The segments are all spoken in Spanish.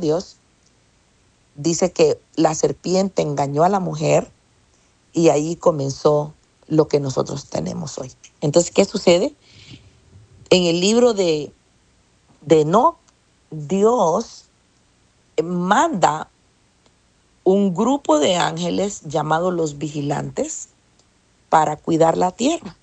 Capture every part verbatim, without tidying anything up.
Dios, dice que la serpiente engañó a la mujer y ahí comenzó lo que nosotros tenemos hoy. Entonces, ¿qué sucede? En el libro de, de Enoc, Dios manda un grupo de ángeles llamados los vigilantes para cuidar la tierra.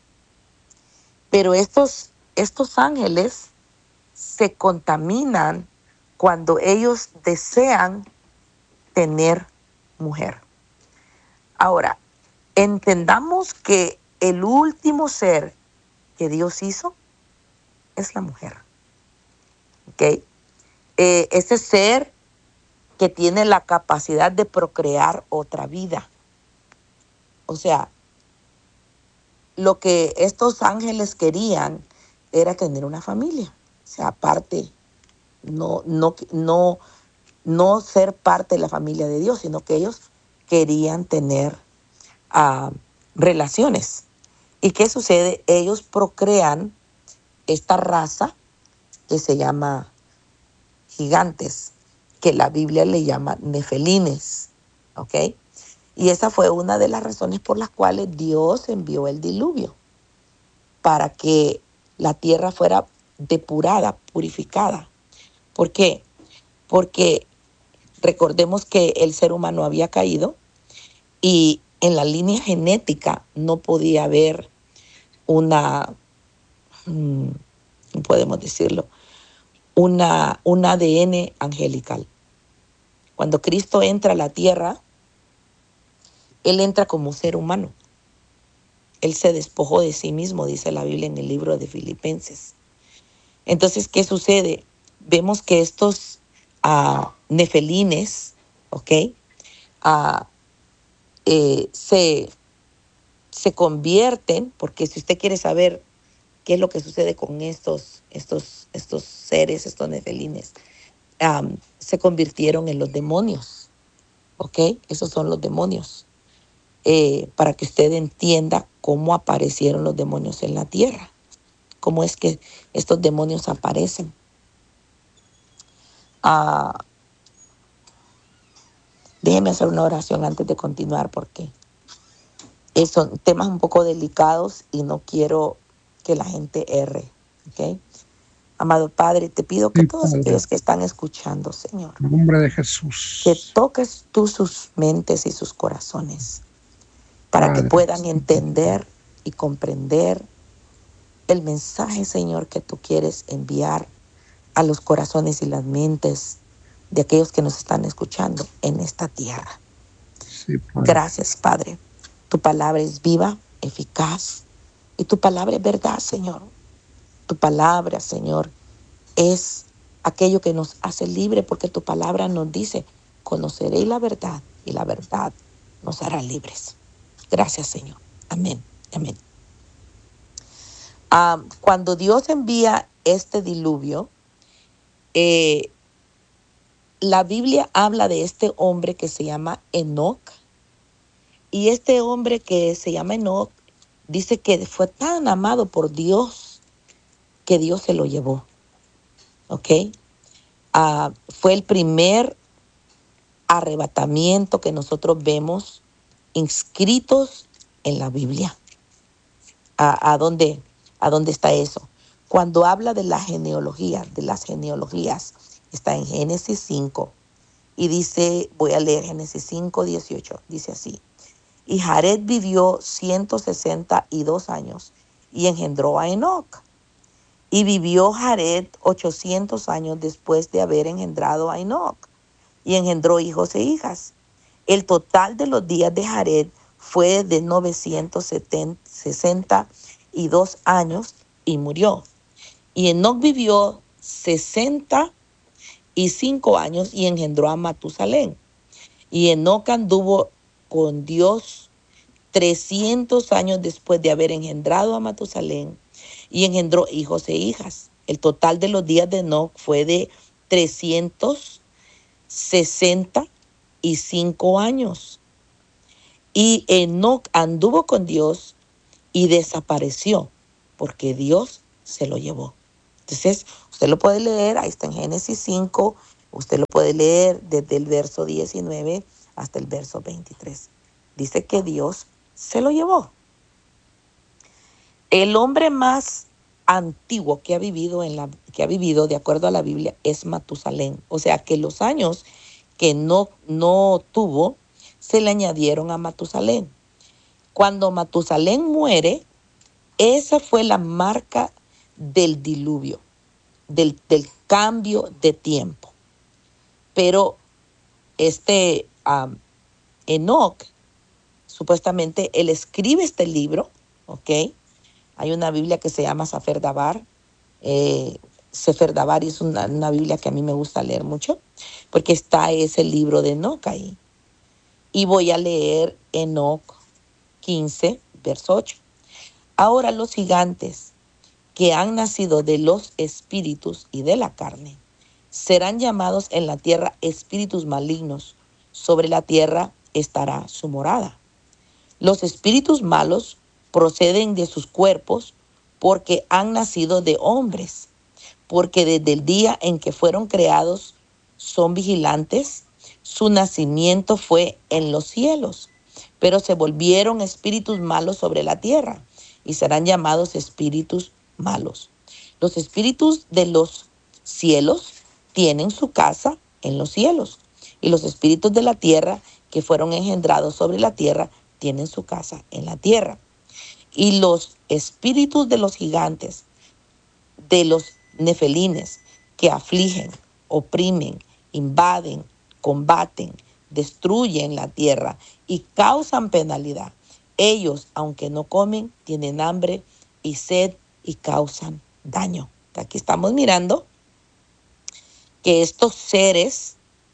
Pero estos, estos ángeles se contaminan cuando ellos desean tener mujer. Ahora, entendamos que el último ser que Dios hizo es la mujer. ¿Ok? Eh, ese ser que tiene la capacidad de procrear otra vida. O sea, lo que estos ángeles querían era tener una familia. O sea, aparte, no, no, no, no ser parte de la familia de Dios, sino que ellos querían tener uh, relaciones. ¿Y qué sucede? Ellos procrean esta raza que se llama gigantes, que la Biblia le llama nefelines, ¿ok? Y esa fue una de las razones por las cuales Dios envió el diluvio, para que la tierra fuera depurada, purificada. ¿Por qué? Porque recordemos que el ser humano había caído y en la línea genética no podía haber una, hmm, podemos decirlo, una, un A D N angelical. Cuando Cristo entra a la tierra, Él entra como ser humano. Él se despojó de sí mismo, dice la Biblia en el libro de Filipenses. Entonces, ¿qué sucede? Vemos que estos uh, nefelines, ¿ok? Uh, eh, se, se convierten, porque si usted quiere saber qué es lo que sucede con estos, estos, estos seres, estos nefelines, um, se convirtieron en los demonios, ¿ok? Esos son los demonios. Eh, para que usted entienda cómo aparecieron los demonios en la tierra, cómo es que estos demonios aparecen. Uh, déjeme hacer una oración antes de continuar, porque son temas un poco delicados y no quiero que la gente erre, ¿ok? Amado Padre, te pido que sí, todos Padre, aquellos que están escuchando, Señor, en nombre de Jesús, que toques tú sus mentes y sus corazones, para Padre, que puedan entender y comprender el mensaje, Señor, que tú quieres enviar a los corazones y las mentes de aquellos que nos están escuchando en esta tierra. Sí, Padre. Gracias, Padre. Tu palabra es viva, eficaz, y tu palabra es verdad, Señor. Tu palabra, Señor, es aquello que nos hace libre, porque tu palabra nos dice: conoceréis la verdad y la verdad nos hará libres. Gracias, Señor. Amén. Amén. Uh, cuando Dios envía este diluvio, eh, la Biblia habla de este hombre que se llama Enoc. Y este hombre que se llama Enoc dice que fue tan amado por Dios que Dios se lo llevó. ¿Ok? Uh, fue el primer arrebatamiento que nosotros vemos inscritos en la Biblia. ¿A, a dónde, a dónde está eso? Cuando habla de la genealogía, de las genealogías, está en Génesis cinco. Y dice, voy a leer Génesis cinco, dieciocho. Dice así: y Jared vivió ciento sesenta y dos años y engendró a Enoc. Y vivió Jared ochocientos años después de haber engendrado a Enoc. Y engendró hijos e hijas. El total de los días de Jared fue de novecientos sesenta y dos años y murió. Y Enoc vivió sesenta y cinco años y engendró a Matusalén. Y Enoc anduvo con Dios trescientos años después de haber engendrado a Matusalén y engendró hijos e hijas. El total de los días de Enoc fue de trescientos sesenta y cinco años. Y Enoc anduvo con Dios y desapareció porque Dios se lo llevó. Entonces, usted lo puede leer, ahí está en Génesis cinco, Usted lo puede leer desde el verso diecinueve hasta el verso veintitrés. Dice que Dios se lo llevó. El hombre más antiguo que ha vivido en la que ha vivido de acuerdo a la Biblia es Matusalén. O sea que los años que no, no tuvo se le añadieron a Matusalén. Cuando Matusalén muere, esa fue la marca del diluvio, del, del cambio de tiempo. Pero este um, Enoc, supuestamente él escribe este libro, ¿ok? Hay una Biblia que se llama Sefer Dabar. Eh, Sefer Dabar es una, una Biblia que a mí me gusta leer mucho, porque está ese libro de Enoc ahí. Y voy a leer Enoc quince, verso ocho. Ahora los gigantes que han nacido de los espíritus y de la carne serán llamados en la tierra espíritus malignos. Sobre la tierra estará su morada. Los espíritus malos proceden de sus cuerpos porque han nacido de hombres, porque desde el día en que fueron creados son vigilantes. Su nacimiento fue en los cielos, pero se volvieron espíritus malos sobre la tierra y serán llamados espíritus malos. Los espíritus de los cielos tienen su casa en los cielos, y los espíritus de la tierra que fueron engendrados sobre la tierra tienen su casa en la tierra. Y los espíritus de los gigantes, de los nefelines, que afligen, oprimen, invaden, combaten, destruyen la tierra y causan penalidad. Ellos, aunque no comen, tienen hambre y sed y causan daño. Aquí estamos mirando que estos seres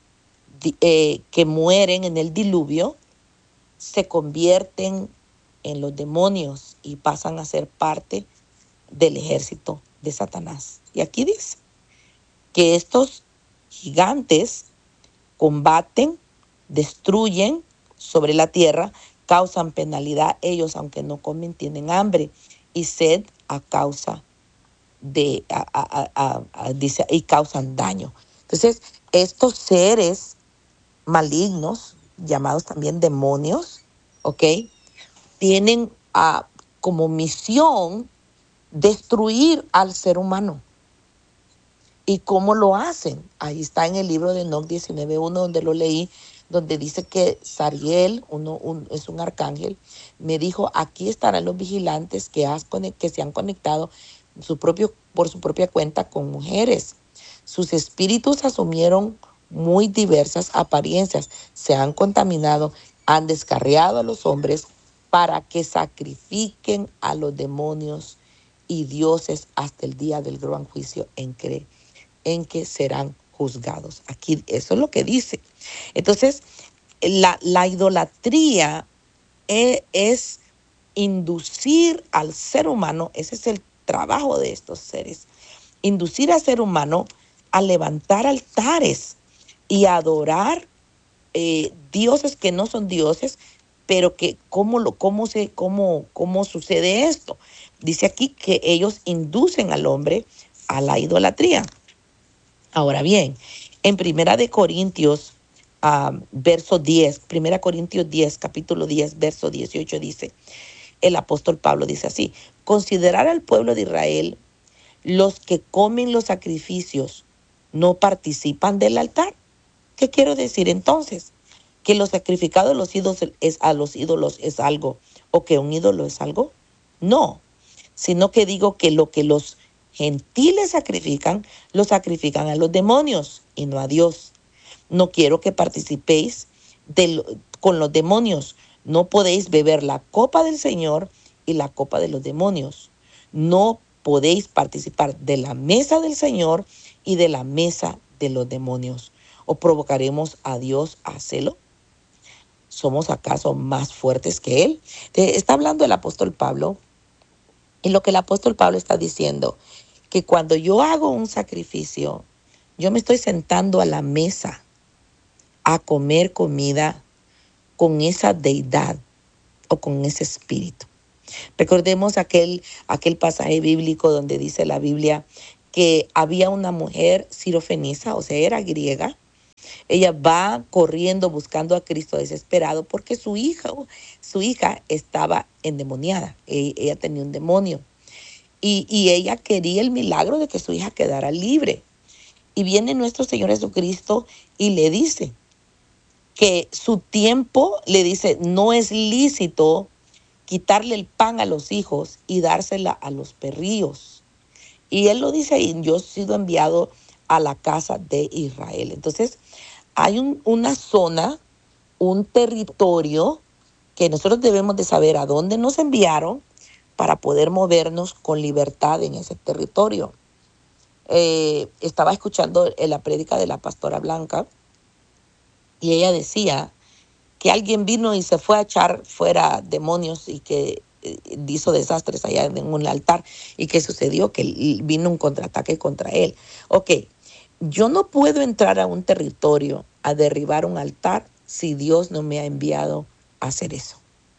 eh, que mueren en el diluvio se convierten en los demonios y pasan a ser parte del ejército de Satanás. Y aquí dice que estos gigantes combaten, destruyen sobre la tierra, causan penalidad. Ellos, aunque no comen, tienen hambre y sed a causa de, a, a, a, a, dice, y causan daño. Entonces, estos seres malignos, llamados también demonios, ¿ok?, tienen uh, como misión destruir al ser humano. ¿Y cómo lo hacen? Ahí está en el libro de Enoc diecinueve uno, donde lo leí, donde dice que Sariel, uno, un, es un arcángel, me dijo, aquí estarán los vigilantes que, has, que se han conectado su propio, por su propia cuenta con mujeres. Sus espíritus asumieron muy diversas apariencias, se han contaminado, han descarriado a los hombres para que sacrifiquen a los demonios y dioses hasta el día del gran juicio en que, en que serán juzgados. Aquí eso es lo que dice. Entonces, la, la idolatría es, es inducir al ser humano, ese es el trabajo de estos seres, inducir al ser humano a levantar altares y a adorar eh, dioses que no son dioses, pero que cómo, lo, cómo, se, cómo, cómo sucede esto. Dice aquí que ellos inducen al hombre a la idolatría. Ahora bien, en Primera de Corintios, um, verso diez, Primera Corintios diez, capítulo diez, verso dieciocho, dice, el apóstol Pablo dice así, considerar al pueblo de Israel, los que comen los sacrificios no participan del altar. ¿Qué quiero decir entonces? ¿Que lo sacrificado a los ídolos es, a los ídolos es algo o que un ídolo es algo? No, sino que digo que lo que los gentiles sacrifican, lo sacrifican a los demonios y no a Dios. No quiero que participéis de, con los demonios. No podéis beber la copa del Señor y la copa de los demonios. No podéis participar de la mesa del Señor y de la mesa de los demonios. ¿O provocaremos a Dios a celo? ¿Somos acaso más fuertes que Él? Está hablando el apóstol Pablo, y lo que el apóstol Pablo está diciendo, que cuando yo hago un sacrificio, yo me estoy sentando a la mesa a comer comida con esa deidad o con ese espíritu. Recordemos aquel, aquel pasaje bíblico donde dice la Biblia que había una mujer sirofenisa, o sea, era griega. Ella va corriendo buscando a Cristo desesperado porque su hija, su hija estaba endemoniada. E- Ella tenía un demonio. Y, y ella quería el milagro de que su hija quedara libre. Y viene nuestro Señor Jesucristo y le dice que su tiempo, le dice, no es lícito quitarle el pan a los hijos y dársela a los perrillos. Y él lo dice ahí, yo he sido enviado a la casa de Israel. Entonces, hay un- una zona, un territorio que nosotros debemos de saber a dónde nos enviaron para poder movernos con libertad en ese territorio. Eh, estaba escuchando eh, la prédica de la pastora Blanca y ella decía que alguien vino y se fue a echar fuera demonios y que eh, hizo desastres allá en un altar y que sucedió que vino un contraataque contra él. Ok, yo no puedo entrar a un territorio a derribar un altar si Dios no me ha enviado a hacer eso.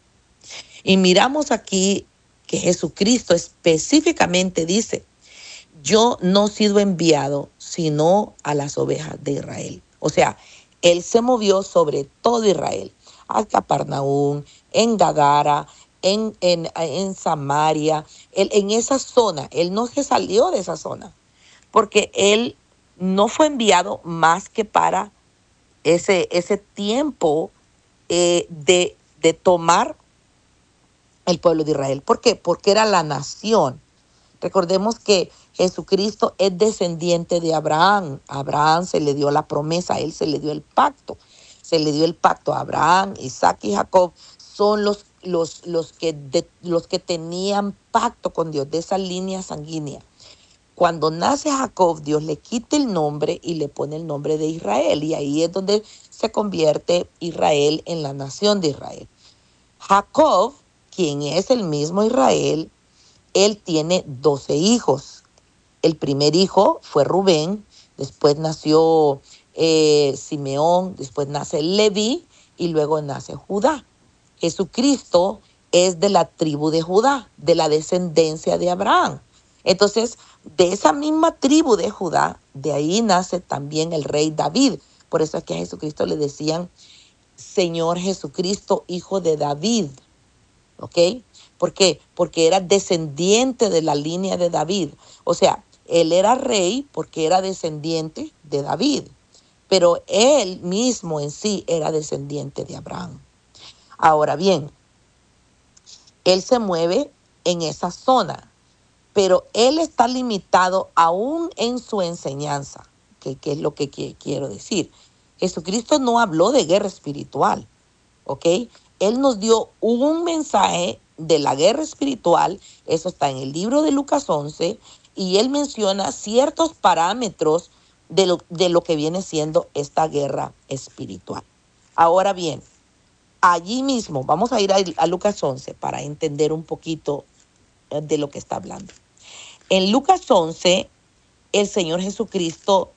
Y miramos aquí que Jesucristo específicamente dice, yo no he sido enviado sino a las ovejas de Israel. O sea, él se movió sobre todo Israel, a Capernaum, en Gadara, en, en, en Samaria, él, en esa zona. Él no se salió de esa zona, porque él no fue enviado más que para ese, ese tiempo eh, de, de tomar el pueblo de Israel. ¿Por qué? Porque era la nación. Recordemos que Jesucristo es descendiente de Abraham. A Abraham se le dio la promesa, a él se le dio el pacto. Se le dio el pacto a Abraham, Isaac y Jacob. Son los, los, los, que, de, los que tenían pacto con Dios, de esa línea sanguínea. Cuando nace Jacob, Dios le quita el nombre y le pone el nombre de Israel. Y ahí es donde se convierte Israel en la nación de Israel. Jacob, quien es el mismo Israel, él tiene doce hijos. El primer hijo fue Rubén, después nació eh, Simeón, después nace Leví y luego nace Judá. Jesucristo es de la tribu de Judá, de la descendencia de Abraham. Entonces, de esa misma tribu de Judá, de ahí nace también el rey David. Por eso es que a Jesucristo le decían Señor Jesucristo, hijo de David. ¿Ok? ¿Por qué? Porque era descendiente de la línea de David. O sea, él era rey porque era descendiente de David, pero él mismo en sí era descendiente de Abraham. Ahora bien, él se mueve en esa zona, pero él está limitado aún en su enseñanza, que, que es lo que, que quiero decir. Jesucristo no habló de guerra espiritual. ¿Ok? Él nos dio un mensaje de la guerra espiritual, eso está en el libro de Lucas once, y él menciona ciertos parámetros de lo, de lo que viene siendo esta guerra espiritual. Ahora bien, allí mismo, vamos a ir a, a Lucas once para entender un poquito de lo que está hablando. En Lucas once, el Señor Jesucristo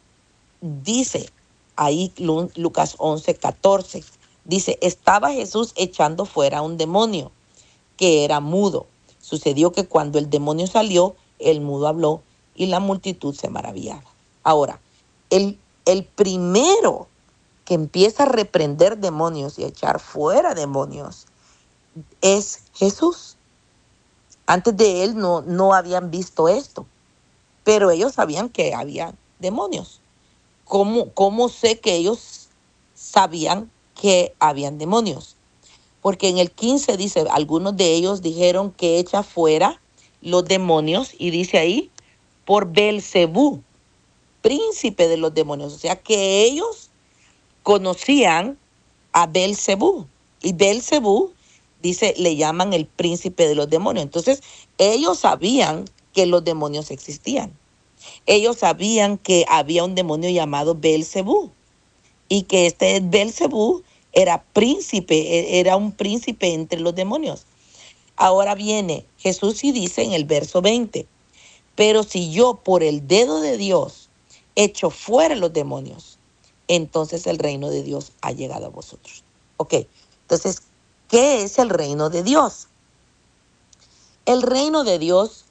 dice, ahí Lucas once, catorce, dice, estaba Jesús echando fuera un demonio que era mudo. Sucedió que cuando el demonio salió, el mudo habló y la multitud se maravillaba. Ahora, el, el primero que empieza a reprender demonios y a echar fuera demonios es Jesús. Antes de él no, no habían visto esto, pero ellos sabían que había demonios. ¿Cómo, cómo sé que ellos sabían que habían demonios? Porque en el quince dice, algunos de ellos dijeron que echa fuera los demonios, y dice ahí, por Belcebú, príncipe de los demonios. O sea que ellos conocían a Belcebú. Y Belcebú, dice, le llaman el príncipe de los demonios. Entonces, ellos sabían que los demonios existían. Ellos sabían que había un demonio llamado Belcebú y que este Belcebú era príncipe, era un príncipe entre los demonios. Ahora viene Jesús y dice en el verso veinte, pero si yo por el dedo de Dios echo fuera los demonios, entonces el reino de Dios ha llegado a vosotros. Ok, entonces, ¿qué es el reino de Dios? El reino de Dios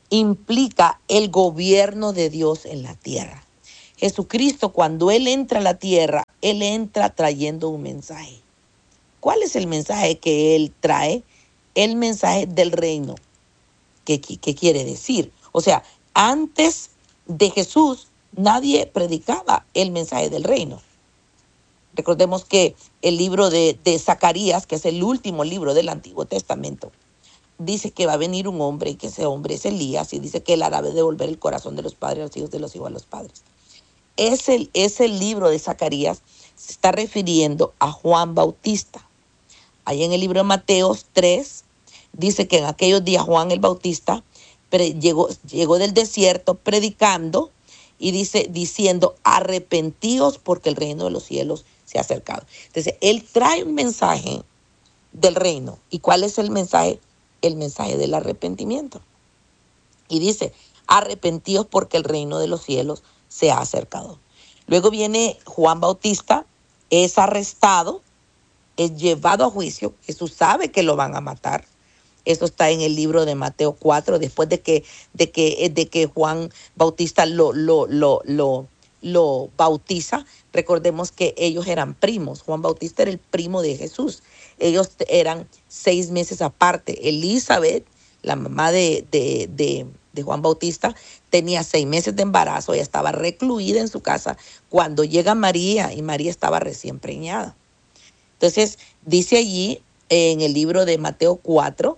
implica el gobierno de Dios en la tierra. Jesucristo, cuando Él entra a la tierra, Él entra trayendo un mensaje. ¿Cuál es el mensaje que Él trae? El mensaje del reino. ¿Qué, qué, qué quiere decir? O sea, antes de Jesús, nadie predicaba el mensaje del reino. Recordemos que el libro de, de Zacarías, que es el último libro del Antiguo Testamento, dice que va a venir un hombre y que ese hombre es Elías, y dice que él hará devolver el corazón de los padres a los hijos, de los hijos a los padres. Ese, ese libro de Zacarías se está refiriendo a Juan Bautista. Ahí en el libro de Mateo tres dice que en aquellos días Juan el Bautista pre, llegó, llegó del desierto predicando y dice diciendo: arrepentíos porque el reino de los cielos se ha acercado. Entonces, él trae un mensaje del reino. ¿Y cuál es el mensaje? El mensaje del arrepentimiento. Y dice: arrepentíos porque el reino de los cielos se ha acercado. Luego viene Juan Bautista, es arrestado, es llevado a juicio. Jesús sabe que lo van a matar. Eso está en el libro de Mateo cuatro, después de que, de que, de que Juan Bautista lo, lo, lo, lo, lo bautiza. Recordemos que ellos eran primos. Juan Bautista era el primo de Jesús. Ellos eran seis meses aparte. Elizabeth, la mamá de, de, de, de Juan Bautista, tenía seis meses de embarazo. Ella estaba recluida en su casa cuando llega María, y María estaba recién preñada. Entonces, dice allí en el libro de Mateo cuatro,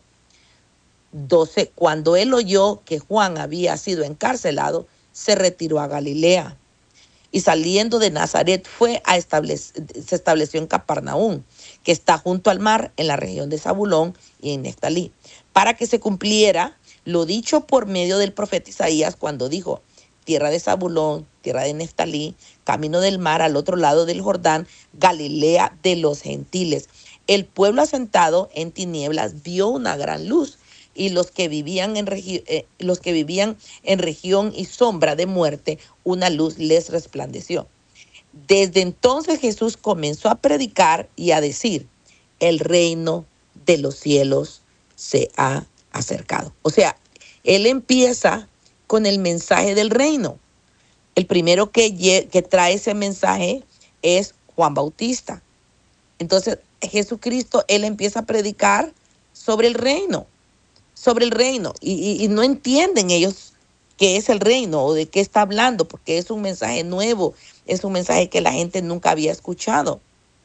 doce, cuando él oyó que Juan había sido encarcelado, se retiró a Galilea. Y saliendo de Nazaret fue a establecer, se estableció en Capernaum, que está junto al mar, en la región de Zabulón y en Neftalí, para que se cumpliera lo dicho por medio del profeta Isaías, cuando dijo: tierra de Zabulón, tierra de Neftalí, camino del mar al otro lado del Jordán, Galilea de los gentiles. El pueblo asentado en tinieblas vio una gran luz, y los que vivían en, regi- eh, los que vivían en región y sombra de muerte, una luz les resplandeció. Desde entonces Jesús comenzó a predicar y a decir: el reino de los cielos se ha acercado. O sea, él empieza con el mensaje del reino. El primero que, que trae ese mensaje es Juan Bautista. Entonces, Jesucristo, él empieza a predicar sobre el reino. sobre el reino y, y, y no entienden ellos qué es el reino o de qué está hablando, porque es un mensaje nuevo, es un mensaje que la gente nunca había escuchado.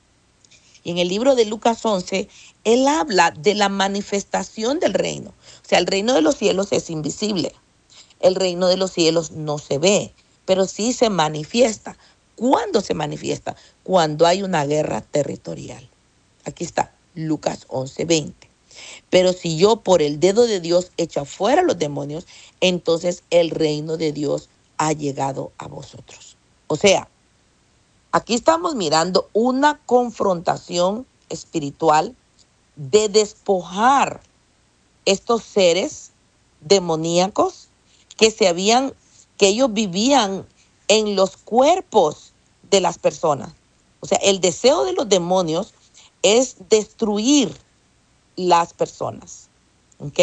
Y en el libro de Lucas once, él habla de la manifestación del reino. O sea, el reino de los cielos es invisible. El reino de los cielos no se ve, pero sí se manifiesta. ¿Cuándo se manifiesta? Cuando hay una guerra territorial. Aquí está, Lucas once, veinte. Pero si yo por el dedo de Dios echo fuera los demonios, entonces el reino de Dios ha llegado a vosotros. O sea, aquí estamos mirando una confrontación espiritual de despojar estos seres demoníacos que se habían, que ellos vivían en los cuerpos de las personas. O sea, el deseo de los demonios es destruir las personas, ¿ok?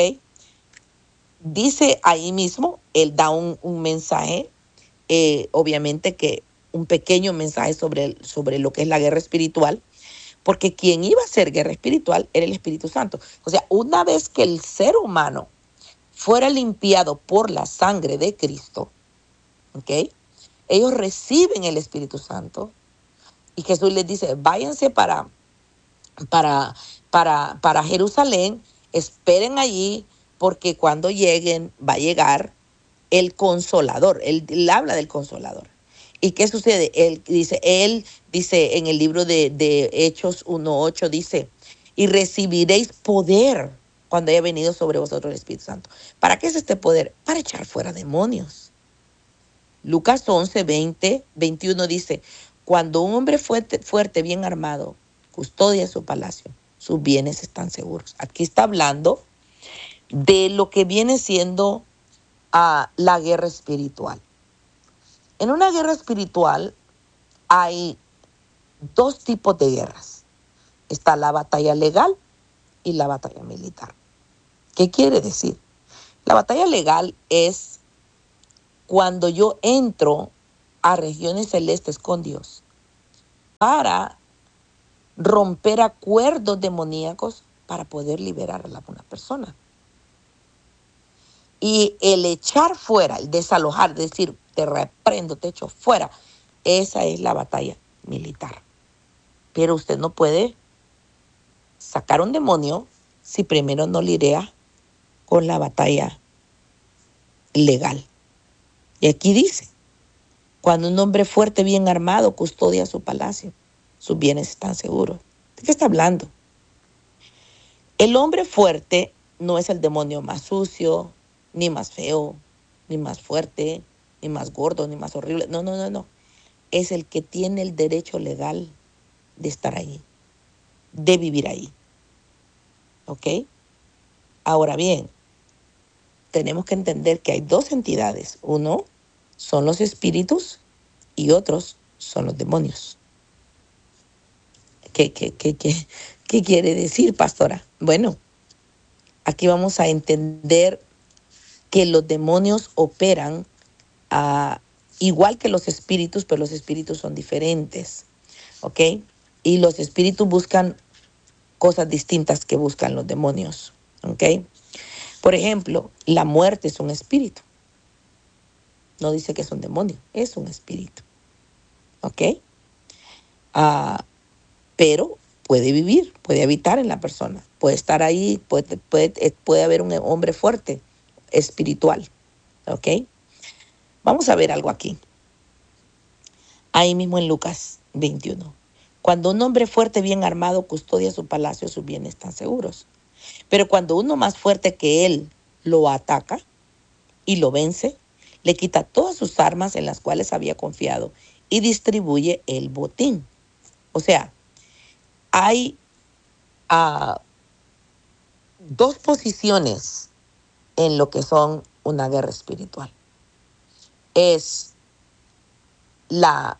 Dice ahí mismo, él da un, un mensaje, eh, obviamente que un pequeño mensaje sobre, sobre lo que es la guerra espiritual, porque quien iba a hacer guerra espiritual era el Espíritu Santo. O sea, una vez que el ser humano fuera limpiado por la sangre de Cristo, ¿ok? Ellos reciben el Espíritu Santo y Jesús les dice: váyanse para, para, para, para Jerusalén, esperen allí, porque cuando lleguen va a llegar el Consolador. Él, él habla del Consolador. ¿Y qué sucede? Él dice, él dice en el libro de, de Hechos uno ocho, dice: y recibiréis poder cuando haya venido sobre vosotros el Espíritu Santo. ¿Para qué es este poder? Para echar fuera demonios. Lucas once, veinte, veintiuno dice: cuando un hombre fuerte, fuerte, bien armado, custodia su palacio, sus bienes están seguros. Aquí está hablando de lo que viene siendo uh, la guerra espiritual. En una guerra espiritual hay dos tipos de guerras. Está la batalla legal y la batalla militar. ¿Qué quiere decir? La batalla legal es cuando yo entro a regiones celestes con Dios para romper acuerdos demoníacos para poder liberar a la- una persona. Y el echar fuera, el desalojar, decir, te reprendo, te echo fuera, esa es la batalla militar. Pero usted no puede sacar un demonio si primero no lidia con la batalla legal. Y aquí dice, cuando un hombre fuerte, bien armado, custodia su palacio, sus bienes están seguros. ¿De qué está hablando? El hombre fuerte no es el demonio más sucio, ni más feo, ni más fuerte, ni más gordo, ni más horrible. No, no, no, no. Es el que tiene el derecho legal de estar ahí, de vivir ahí. ¿Ok? Ahora bien, tenemos que entender que hay dos entidades. Uno son los espíritus y otros son los demonios. ¿Qué, qué, qué, qué, qué quiere decir, pastora? Bueno, aquí vamos a entender que los demonios operan uh, igual que los espíritus, pero los espíritus son diferentes, ¿ok? Y los espíritus buscan cosas distintas que buscan los demonios, ¿ok? Por ejemplo, la muerte es un espíritu. No dice que es un demonio, es un espíritu, ¿ok? Uh, pero puede vivir, puede habitar en la persona, puede estar ahí, puede, puede, puede haber un hombre fuerte, espiritual, ¿ok? Vamos a ver algo aquí. Ahí mismo en Lucas veintiuno. Cuando un hombre fuerte, bien armado, custodia su palacio, sus bienes están seguros. Pero cuando uno más fuerte que él lo ataca y lo vence, le quita todas sus armas en las cuales había confiado y distribuye el botín. O sea, hay uh, dos posiciones en lo que son una guerra espiritual. Es la,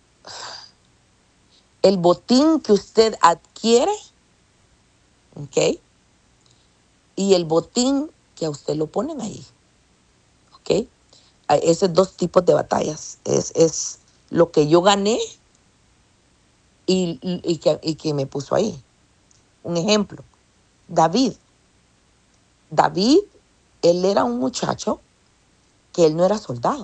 el botín que usted adquiere, ¿ok? Y el botín que a usted lo ponen ahí, ¿ok? Hay esos dos tipos de batallas. Es, es lo que yo gané y, y, que, y que me puso ahí. Un ejemplo, David. David, él era un muchacho que él no era soldado.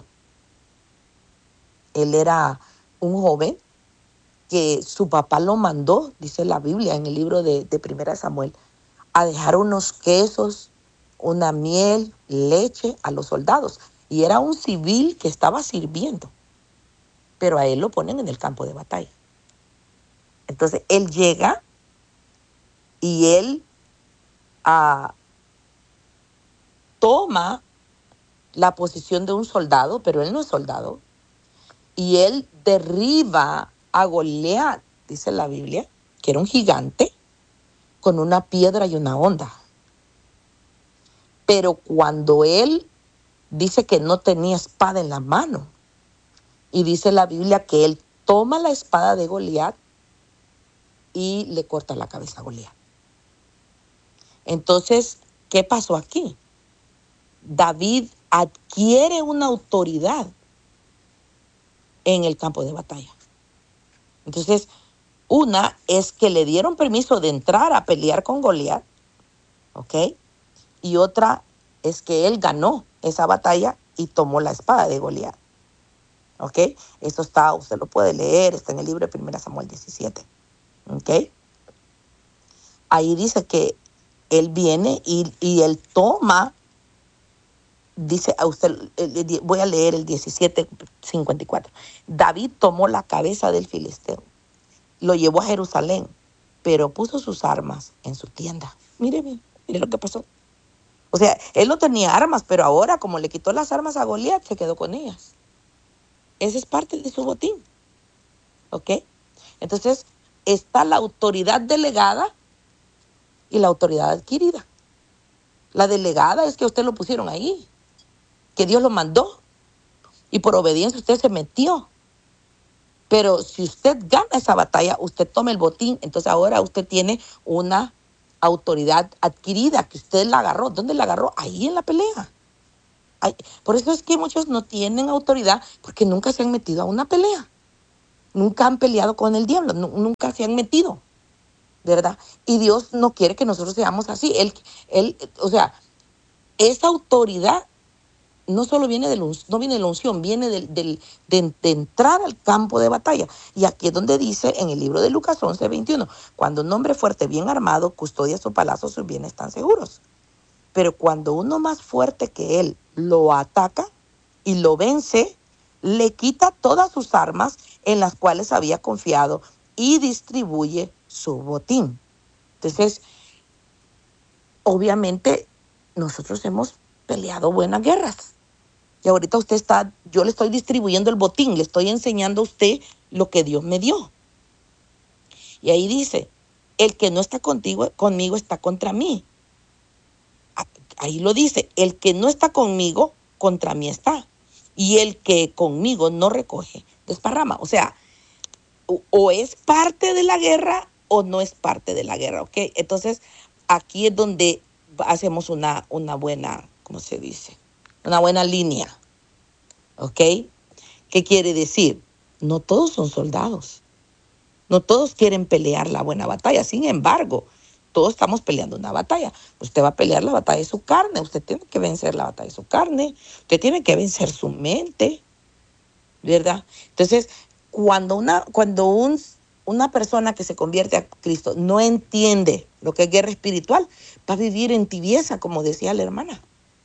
Él era un joven que su papá lo mandó, dice la Biblia en el libro de, de Primera Samuel, a dejar unos quesos, una miel, leche a los soldados. Y era un civil que estaba sirviendo, pero a él lo ponen en el campo de batalla. Entonces él llega y él uh, toma la posición de un soldado, pero él no es soldado. Y él derriba a Goliat, dice la Biblia, que era un gigante, con una piedra y una honda. Pero cuando él dice que no tenía espada en la mano, y dice la Biblia que él toma la espada de Goliat y le corta la cabeza a Goliat. Entonces, ¿qué pasó aquí? David adquiere una autoridad en el campo de batalla. Entonces, una es que le dieron permiso de entrar a pelear con Goliat, ¿ok? Y otra es que él ganó esa batalla y tomó la espada de Goliat, ¿ok? Eso está, usted lo puede leer, está en el libro de Primera Samuel diecisiete, ¿ok? Ahí dice que él viene y, y él toma, dice a usted, voy a leer el diecisiete cincuenta y cuatro. David tomó la cabeza del filisteo, lo llevó a Jerusalén, pero puso sus armas en su tienda. Mire bien, mire lo que pasó. O sea, él no tenía armas, pero ahora como le quitó las armas a Goliat, se quedó con ellas. Esa es parte de su botín, ¿ok? Entonces, está la autoridad delegada y la autoridad adquirida. La delegada es que usted lo pusieron ahí, que Dios lo mandó, y por obediencia usted se metió. Pero si usted gana esa batalla, usted toma el botín, entonces ahora usted tiene una autoridad adquirida, que usted la agarró. ¿Dónde la agarró? Ahí en la pelea. Hay- por eso es que muchos no tienen autoridad porque nunca se han metido a una pelea. Nunca han peleado con el diablo, nu- nunca se han metido, ¿verdad? Y Dios no quiere que nosotros seamos así. Él, él, o sea, esa autoridad no solo viene de la, uns- no viene de la unción, viene del, del- de, de entrar al campo de batalla. Y aquí es donde dice en el libro de Lucas once veintiuno, cuando un hombre fuerte, bien armado, custodia su palacio, sus bienes están seguros. Pero cuando uno más fuerte que él lo ataca y lo vence, le quita todas sus armas en las cuales había confiado y distribuye su botín. Entonces, obviamente, nosotros hemos peleado buenas guerras. Y ahorita usted está, yo le estoy distribuyendo el botín, le estoy enseñando a usted lo que Dios me dio. Y ahí dice, el que no está contigo, conmigo está contra mí. Ahí lo dice, el que no está conmigo, contra mí está. Y el que conmigo no recoge, desparrama. O sea, o, o es parte de la guerra o no es parte de la guerra, ¿ok? Entonces, aquí es donde hacemos una, una buena, ¿cómo se dice? Una buena línea, ¿ok? ¿Qué quiere decir? No todos son soldados. No todos quieren pelear la buena batalla. Sin embargo, todos estamos peleando una batalla. Usted va a pelear la batalla de su carne. Usted tiene que vencer la batalla de su carne. Usted tiene que vencer su mente, ¿verdad? Entonces, cuando una, cuando un, una persona que se convierte a Cristo no entiende lo que es guerra espiritual, va a vivir en tibieza, como decía la hermana.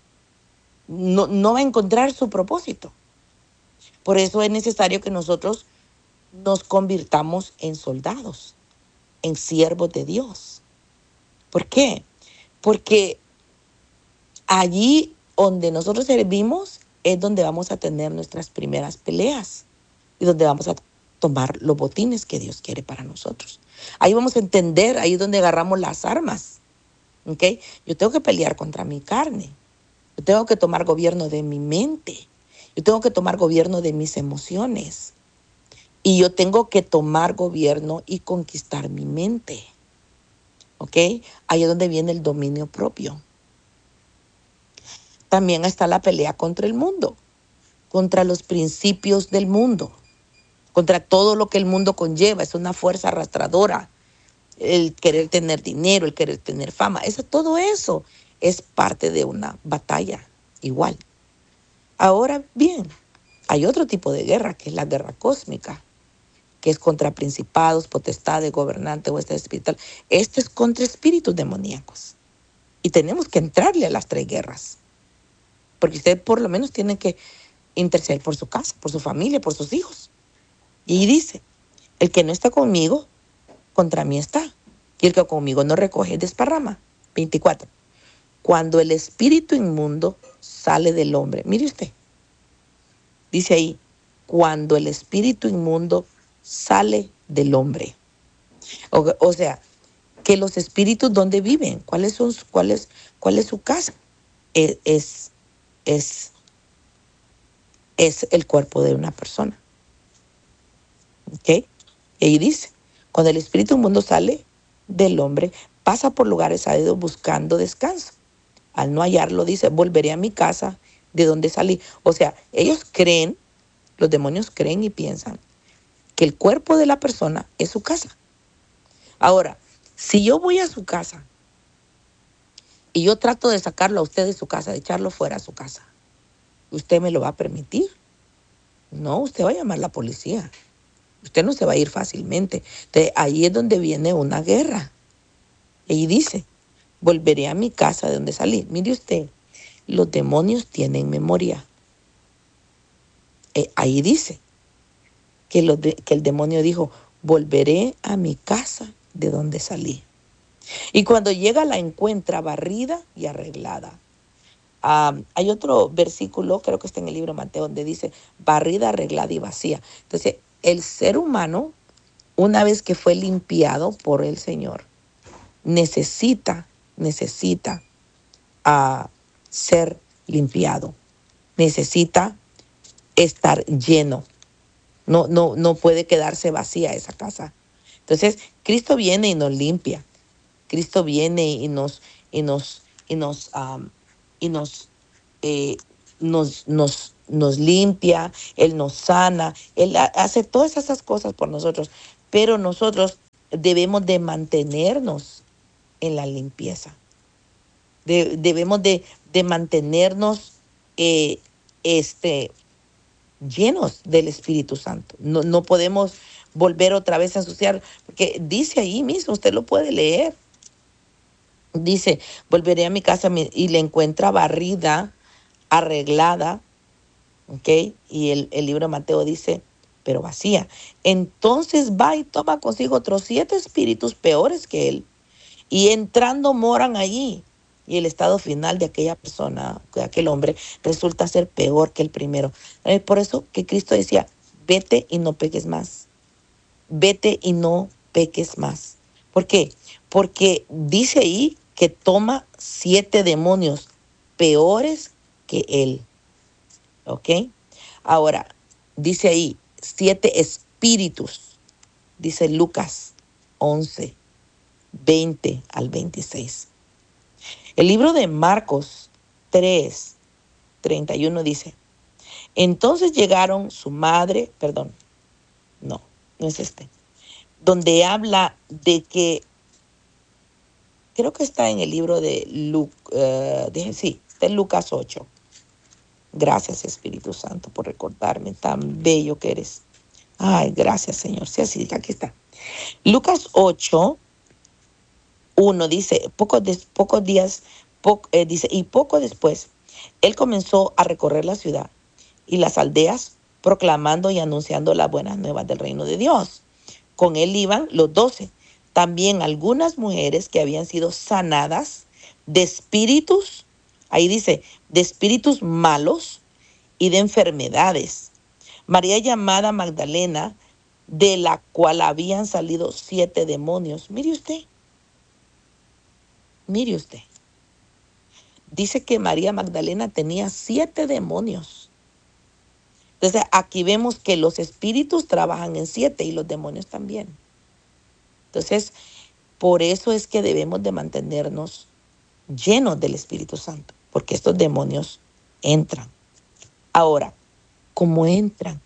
No, no va a encontrar su propósito. Por eso es necesario que nosotros nos convirtamos en soldados, en siervos de Dios. ¿Por qué? Porque allí donde nosotros servimos es donde vamos a tener nuestras primeras peleas y donde vamos a tomar los botines que Dios quiere para nosotros. Ahí vamos a entender, ahí es donde agarramos las armas. ¿Ok? Yo tengo que pelear contra mi carne. Yo tengo que tomar gobierno de mi mente. Yo tengo que tomar gobierno de mis emociones. Y yo tengo que tomar gobierno y conquistar mi mente. ¿Ok? Ahí es donde viene el dominio propio. También está la pelea contra el mundo, contra los principios del mundo, contra todo lo que el mundo conlleva. Es una fuerza arrastradora. El querer tener dinero, el querer tener fama. Eso, todo eso es parte de una batalla igual. Ahora bien, hay otro tipo de guerra, que es la guerra cósmica, que es contra principados, potestades, gobernantes, huestes espiritual. Este es contra espíritus demoníacos. Y tenemos que entrarle a las tres guerras. Porque usted por lo menos tiene que interceder por su casa, por su familia, por sus hijos. Y dice, el que no está conmigo, contra mí está. Y el que conmigo no recoge, desparrama. veinticuatro. Cuando el espíritu inmundo sale del hombre. Mire usted, dice ahí, cuando el espíritu inmundo sale del hombre. O, o sea, que los espíritus, ¿dónde viven? ¿Cuál es, su, cuál es, cuál es su casa? Es, es, es, es el cuerpo de una persona. ¿Ok? Y ahí dice, cuando el espíritu inmundo sale del hombre, pasa por lugares áridos buscando descanso. Al no hallarlo, dice, volveré a mi casa de donde salí. O sea, ellos creen, los demonios creen y piensan que el cuerpo de la persona es su casa. Ahora, si yo voy a su casa y yo trato de sacarlo a usted de su casa, de echarlo fuera a su casa, ¿usted me lo va a permitir? No, usted va a llamar a la policía. Usted no se va a ir fácilmente. Entonces, ahí es donde viene una guerra. Y dice, volveré a mi casa de donde salí. Mire usted, los demonios tienen memoria. Eh, ahí dice que, los de, que el demonio dijo, volveré a mi casa de donde salí. Y cuando llega la encuentra barrida y arreglada. Um, hay otro versículo, creo que está en el libro de Mateo, donde dice, barrida, arreglada y vacía. Entonces, el ser humano, una vez que fue limpiado por el Señor, necesita, necesita uh, ser limpiado. Necesita estar lleno. No, no, no puede quedarse vacía esa casa. Entonces, Cristo viene y nos limpia. Cristo viene y nos, y nos, y nos, um, y nos eh, nos, nos, nos limpia, Él nos sana, Él ha- hace todas esas cosas por nosotros, pero nosotros debemos de mantenernos en la limpieza. De- debemos de, de mantenernos eh, este, llenos del Espíritu Santo. No, no podemos volver otra vez a ensuciar, porque dice ahí mismo, usted lo puede leer. Dice, volveré a mi casa mi- y la encuentra barrida, arreglada, ¿ok? Y el, el libro de Mateo dice, pero vacía. Entonces va y toma consigo otros siete espíritus peores que él, y entrando moran allí. Y el estado final de aquella persona, de aquel hombre, resulta ser peor que el primero. Es por eso que Cristo decía, vete y no peques más. Vete y no peques más. ¿Por qué? Porque dice ahí que toma siete demonios peores que él. ¿Ok? Ahora, dice ahí, siete espíritus. Dice Lucas once, veinte al veintiséis. El libro de Marcos tres, treinta y uno dice, entonces llegaron su madre, perdón, no, no es este, donde habla de que, creo que está en el libro de Lucas, uh, de, sí, de Lucas ocho. Gracias, Espíritu Santo, por recordarme, tan bello que eres. Ay, gracias, Señor. Sí, así, aquí está. Lucas ocho, uno dice, pocos, des, pocos días, po, eh, dice, y poco después, él comenzó a recorrer la ciudad y las aldeas, proclamando y anunciando las buenas nuevas del reino de Dios. Con él iban los doce. También algunas mujeres que habían sido sanadas de espíritus, ahí dice, de espíritus malos y de enfermedades. María llamada Magdalena, de la cual habían salido siete demonios. Mire usted, mire usted. Dice que María Magdalena tenía siete demonios. Entonces aquí vemos que los espíritus trabajan en siete y los demonios también. Entonces, por eso es que debemos de mantenernos llenos del Espíritu Santo, porque estos demonios entran. Ahora, ¿cómo entran?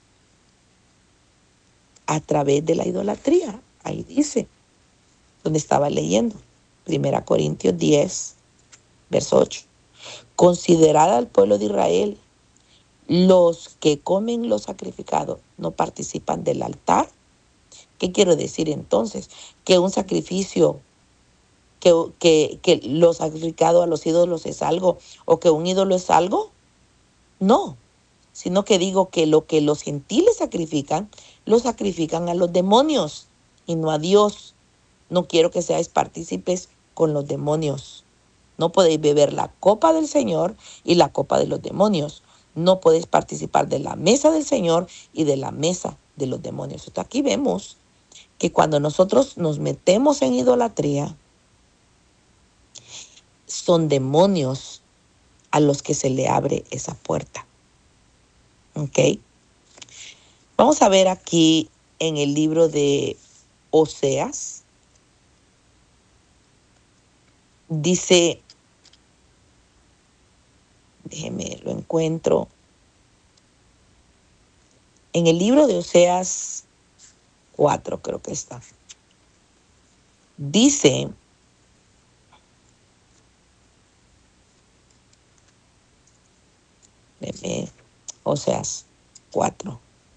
A través de la idolatría. Ahí dice, donde estaba leyendo, Primera Corintios diez, verso ocho. Considerad al pueblo de Israel, los que comen lo sacrificado no participan del altar. ¿Qué quiero decir entonces? Que un sacrificio, que, que, que lo sacrificado a los ídolos es algo, o que un ídolo es algo. No, sino que digo que lo que los gentiles sacrifican, lo sacrifican a los demonios y no a Dios. No quiero que seáis partícipes con los demonios. No podéis beber la copa del Señor y la copa de los demonios. No podéis participar de la mesa del Señor y de la mesa de los demonios. Entonces, aquí vemos que cuando nosotros nos metemos en idolatría, son demonios a los que se le abre esa puerta. ¿Ok? Vamos a ver aquí en el libro de Oseas. Dice, déjeme, lo encuentro. En el libro de Oseas cuatro, creo que está. Dice, déjeme, Oseas cuatro.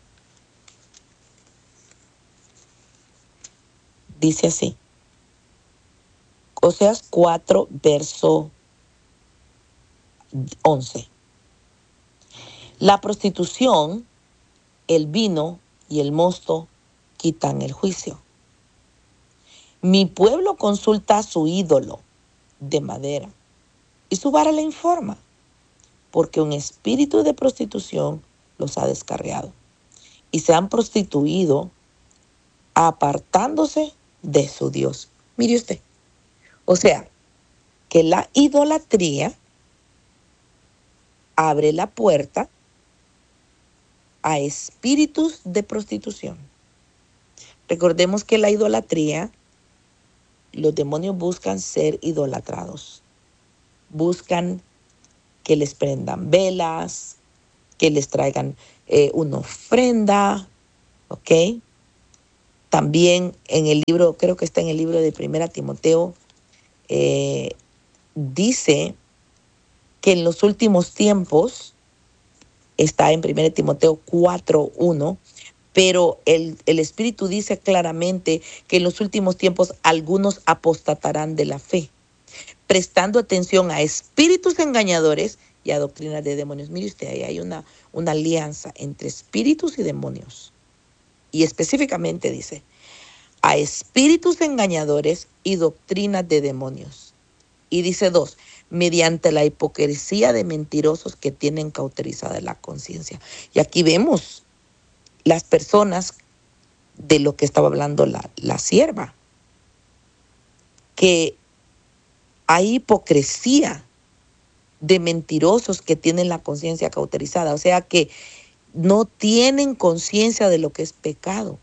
Dice así. Oseas cuatro, verso once. La prostitución, el vino y el mosto quitan el juicio. Mi pueblo consulta a su ídolo de madera y su vara le informa, porque un espíritu de prostitución los ha descarriado y se han prostituido apartándose de su Dios. Mire usted, o sea, que la idolatría abre la puerta a espíritus de prostitución. Recordemos que la idolatría, los demonios buscan ser idolatrados, buscan que les prendan velas, que les traigan eh, una ofrenda, ¿ok? También en el libro, creo que está en el libro de Primera Timoteo, eh, dice que en los últimos tiempos, está en Primera Timoteo cuatro uno, pero el, el Espíritu dice claramente que en los últimos tiempos algunos apostatarán de la fe, prestando atención a espíritus engañadores y a doctrinas de demonios. Mire usted, ahí hay una, una alianza entre espíritus y demonios. Y específicamente dice, a espíritus engañadores y doctrinas de demonios. Y dice dos, mediante la hipocresía de mentirosos que tienen cauterizada la conciencia. Y aquí vemos las personas de lo que estaba hablando la, la sierva, que hay hipocresía de mentirosos que tienen la conciencia cauterizada, o sea que no tienen conciencia de lo que es pecado.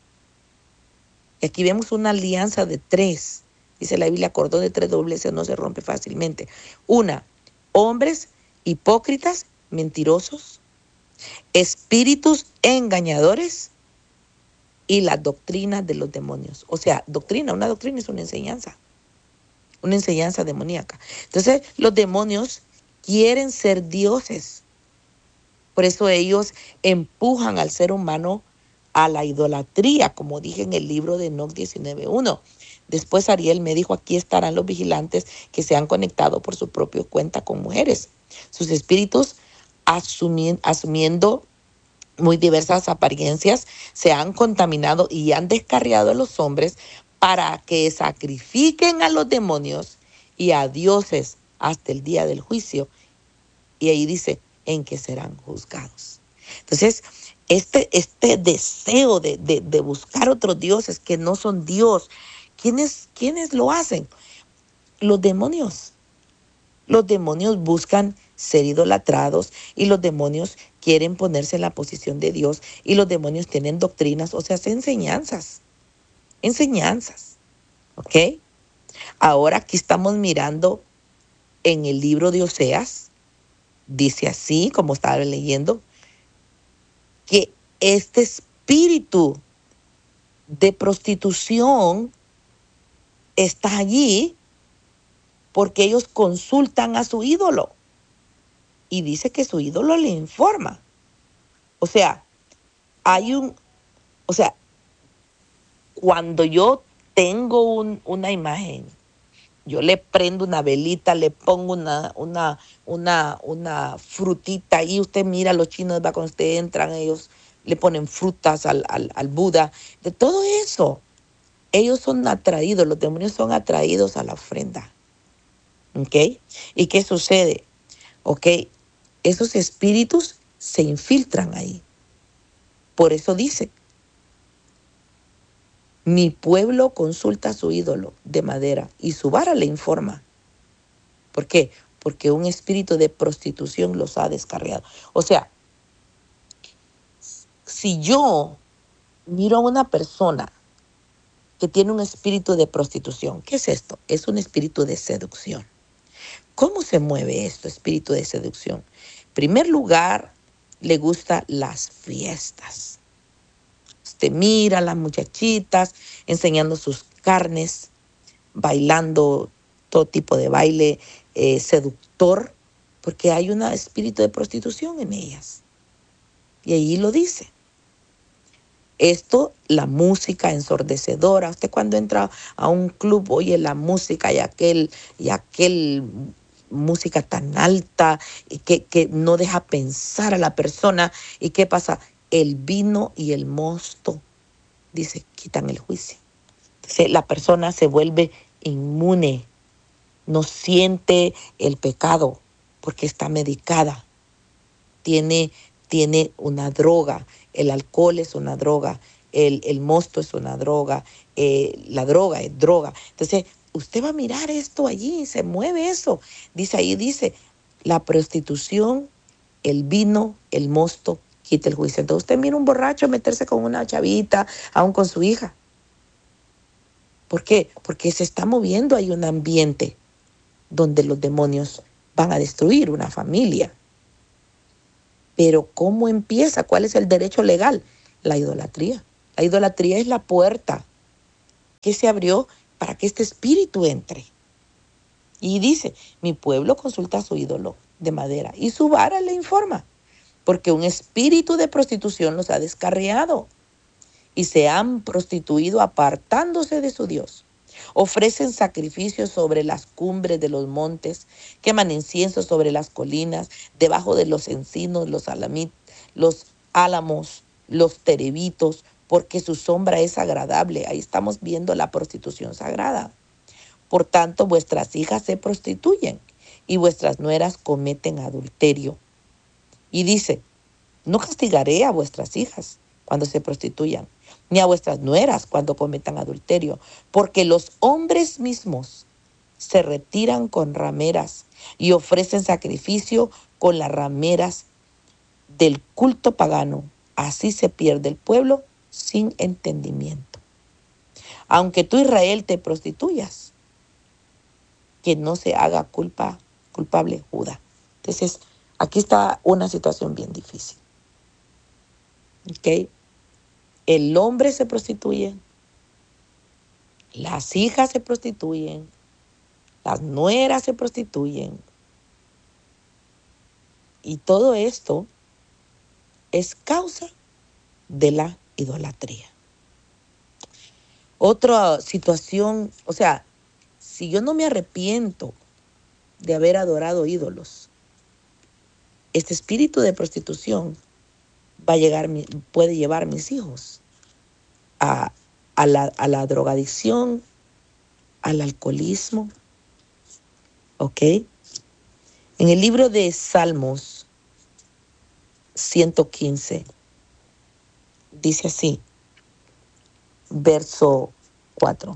Y aquí vemos una alianza de tres. Dice la Biblia, cordón de tres dobleces no se rompe fácilmente. Una, hombres hipócritas, mentirosos, espíritus engañadores y las doctrinas de los demonios. O sea, doctrina, una doctrina es una enseñanza, una enseñanza demoníaca. Entonces, los demonios quieren ser dioses. Por eso ellos empujan al ser humano a la idolatría, como dije en el libro de Enoc diecinueve uno. Después Ariel me dijo, aquí estarán los vigilantes que se han conectado por su propia cuenta con mujeres. Sus espíritus asumi- asumiendo muy diversas apariencias, se han contaminado y han descarriado a los hombres para que sacrifiquen a los demonios y a dioses hasta el día del juicio. Y ahí dice, en que serán juzgados. Entonces, este, este deseo de, de, de buscar otros dioses que no son Dios, ¿quiénes, ¿quiénes lo hacen? Los demonios. Los demonios buscan ser idolatrados y los demonios quieren ponerse en la posición de Dios y los demonios tienen doctrinas, o sea, enseñanzas, enseñanzas, ¿ok? Ahora aquí estamos mirando en el libro de Oseas, dice así, como estaba leyendo, que este espíritu de prostitución está allí porque ellos consultan a su ídolo. Y dice que su ídolo le informa. O sea, hay un, o sea, cuando yo tengo un, una imagen, yo le prendo una velita, le pongo una, una, una, una frutita ahí. Usted mira, los chinos, va, cuando usted entran, ellos le ponen frutas al, al, al Buda. De todo eso, ellos son atraídos, los demonios son atraídos a la ofrenda. ¿Ok? ¿Y qué sucede? ¿Ok? Esos espíritus se infiltran ahí. Por eso dice, mi pueblo consulta a su ídolo de madera y su vara le informa. ¿Por qué? Porque un espíritu de prostitución los ha descarriado. O sea, si yo miro a una persona que tiene un espíritu de prostitución, ¿qué es esto? Es un espíritu de seducción. ¿Cómo se mueve esto, espíritu de seducción? En primer lugar, le gustan las fiestas. Usted mira a las muchachitas enseñando sus carnes, bailando todo tipo de baile eh, seductor, porque hay un espíritu de prostitución en ellas. Y ahí lo dice. Esto, la música ensordecedora. Usted cuando entra a un club oye la música y aquel, y aquel música tan alta y que, que no deja pensar a la persona. ¿Y qué pasa? El vino y el mosto, dice, quitan el juicio. Entonces la persona se vuelve inmune, no siente el pecado porque está medicada. Tiene, tiene una droga. El alcohol es una droga, el, el mosto es una droga, eh, la droga es droga. Entonces, usted va a mirar esto allí, se mueve eso. Dice ahí, dice, la prostitución, el vino, el mosto, quita el juicio. Entonces, usted mira un borracho meterse con una chavita, aún con su hija. ¿Por qué? Porque se está moviendo ahí un ambiente donde los demonios van a destruir una familia. Pero ¿cómo empieza? ¿Cuál es el derecho legal? La idolatría. La idolatría es la puerta que se abrió para que este espíritu entre. Y dice, mi pueblo consulta a su ídolo de madera y su vara le informa, porque un espíritu de prostitución los ha descarriado y se han prostituido apartándose de su Dios. Ofrecen sacrificios sobre las cumbres de los montes, queman incienso sobre las colinas, debajo de los encinos, los, alamit, los álamos, los terebitos, porque su sombra es agradable. Ahí estamos viendo la prostitución sagrada. Por tanto, vuestras hijas se prostituyen y vuestras nueras cometen adulterio. Y dice, no castigaré a vuestras hijas cuando se prostituyan, ni a vuestras nueras cuando cometan adulterio, porque los hombres mismos se retiran con rameras y ofrecen sacrificio con las rameras del culto pagano. Así se pierde el pueblo sin entendimiento. Aunque tú, Israel, te prostituyas, que no se haga culpa, culpable Judá. Entonces, aquí está una situación bien difícil. ¿Ok? El hombre se prostituye, las hijas se prostituyen, las nueras se prostituyen. Y todo esto es causa de la idolatría. Otra situación, o sea, si yo no me arrepiento de haber adorado ídolos, este espíritu de prostitución va a llegar, puede llevar a mis hijos a, a, la, a la drogadicción, al alcoholismo. ¿Ok? En el libro de Salmos ciento quince, dice así, verso cuatro.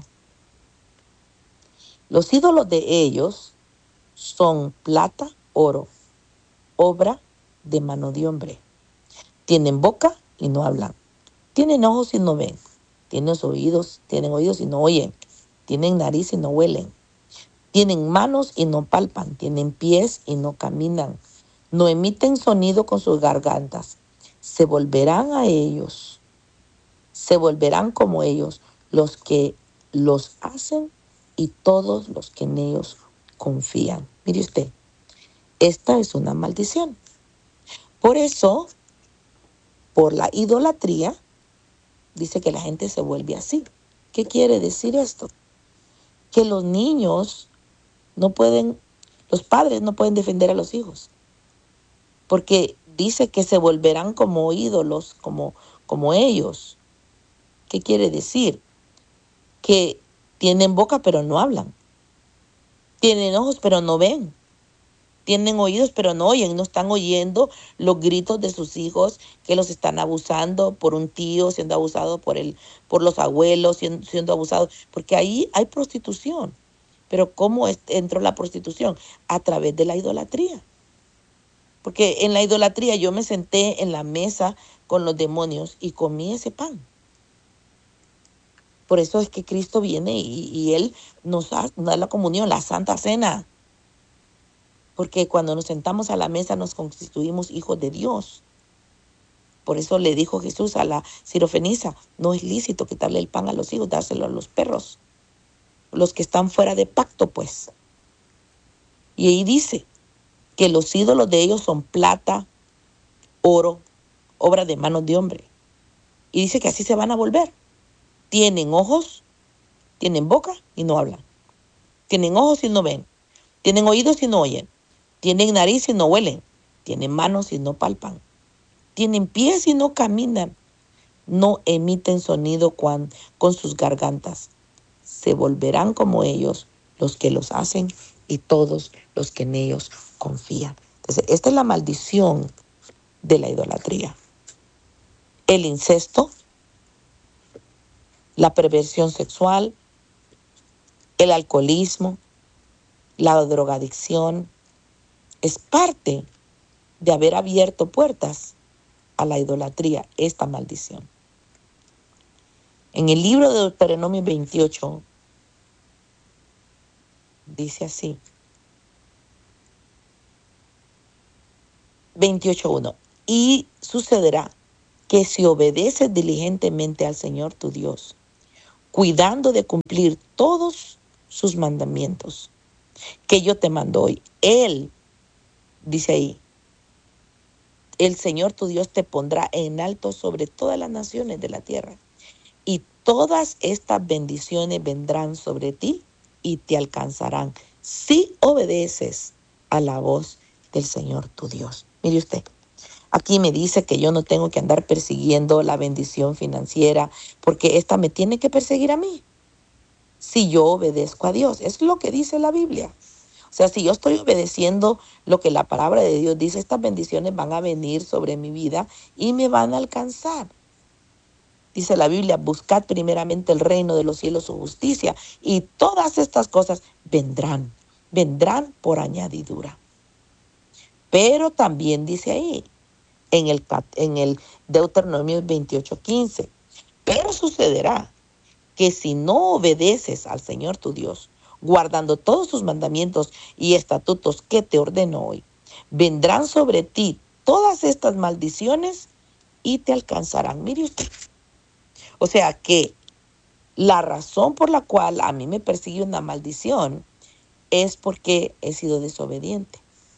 Los ídolos de ellos son plata, oro, obra de mano de hombre. Tienen boca y no hablan. Tienen ojos y no ven. Tienen oídos, tienen oídos y no oyen. Tienen nariz y no huelen. Tienen manos y no palpan. Tienen pies y no caminan. No emiten sonido con sus gargantas. Se volverán a ellos. Se volverán como ellos los que los hacen y todos los que en ellos confían. Mire usted, esta es una maldición. Por eso, por la idolatría, dice que la gente se vuelve así. ¿Qué quiere decir esto? Que los niños no pueden, los padres no pueden defender a los hijos. Porque dice que se volverán como ídolos, como, como ellos. ¿Qué quiere decir? Que tienen boca pero no hablan. Tienen ojos pero no ven. Tienen oídos pero no oyen. No están oyendo los gritos de sus hijos que los están abusando por un tío, siendo abusado por, el, por los abuelos, siendo, siendo abusados. Porque ahí hay prostitución. Pero ¿cómo es, entró la prostitución? A través de la idolatría. Porque en la idolatría yo me senté en la mesa con los demonios y comí ese pan. Por eso es que Cristo viene y, y Él nos da, nos da la comunión, la Santa Cena. Porque cuando nos sentamos a la mesa nos constituimos hijos de Dios. Por eso le dijo Jesús a la sirofenisa, no es lícito quitarle el pan a los hijos, dárselo a los perros. Los que están fuera de pacto, pues. Y ahí dice que los ídolos de ellos son plata, oro, obra de manos de hombre. Y dice que así se van a volver. Tienen ojos, tienen boca y no hablan. Tienen ojos y no ven. Tienen oídos y no oyen. Tienen nariz y no huelen. Tienen manos y no palpan. Tienen pies y no caminan. No emiten sonido con, con sus gargantas. Se volverán como ellos los que los hacen y todos los que en ellos confían. Entonces, esta es la maldición de la idolatría. El incesto, la perversión sexual, el alcoholismo, la drogadicción, es parte de haber abierto puertas a la idolatría, esta maldición. En el libro de Deuteronomio veintiocho, dice así, veintiocho uno. Y sucederá que si obedeces diligentemente al Señor tu Dios, cuidando de cumplir todos sus mandamientos que yo te mando hoy, Él, dice ahí, el Señor tu Dios te pondrá en alto sobre todas las naciones de la tierra. Y todas estas bendiciones vendrán sobre ti y te alcanzarán si obedeces a la voz del Señor tu Dios. Mire usted, aquí me dice que yo no tengo que andar persiguiendo la bendición financiera porque esta me tiene que perseguir a mí si yo obedezco a Dios. Es lo que dice la Biblia. O sea, si yo estoy obedeciendo lo que la palabra de Dios dice, estas bendiciones van a venir sobre mi vida y me van a alcanzar. Dice la Biblia, buscad primeramente el reino de los cielos, su justicia, y todas estas cosas vendrán, vendrán por añadidura. Pero también dice ahí, en el, en el Deuteronomio veintiocho quince, pero sucederá que si no obedeces al Señor tu Dios, guardando todos sus mandamientos y estatutos que te ordeno hoy, vendrán sobre ti todas estas maldiciones y te alcanzarán. Mire usted. O sea que la razón por la cual a mí me persigue una maldición es porque he sido desobediente.